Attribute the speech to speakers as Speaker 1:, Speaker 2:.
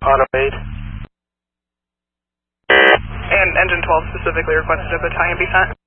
Speaker 1: Auto 8.
Speaker 2: And Engine 12 specifically requested a battalion be sent.